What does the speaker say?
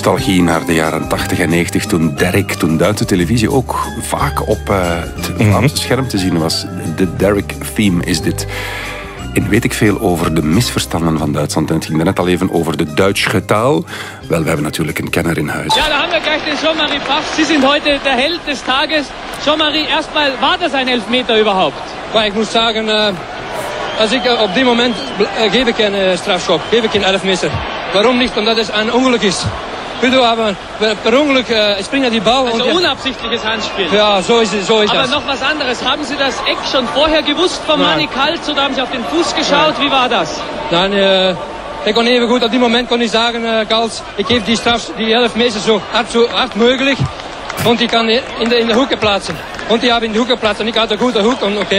nostalgie naar de jaren 80 en 90, toen Duitse televisie ook vaak op het Vlaamse scherm te zien was. De Derrick-theme is dit. En weet ik veel over de misverstanden van Duitsland. En het ging net al even over de Duitsche taal. Wel, we hebben natuurlijk een kenner in huis. Ja, da haben wir gleich den Jean-Marie Pfaff. Sie sind heute der Held des Tages. Jean-Marie, erstmal, war das ein Elfmeter überhaupt? Maar ik moet zeggen, als ik op dit moment geef ik een strafschop, geef ik een Elfmeter. Waarom niet? Omdat het een ongeluk is. Aber per Unglück springt die Ball. Also unabsichtliches Handspiel. Ja, so ist das. Aber noch was anderes. Haben Sie das Eck schon vorher gewusst von Manny Kalt oder haben Sie auf den Fuß geschaut? Nein. Wie war das? Nein, ik kon even goed. Op die moment kon ik zeggen, Kalt, ik geef die 11 meter zo hard mogelijk. Want die kan in de hoeken plaatsen. Want die hebben in de hoeken plaatsen en ik had een goede hoek.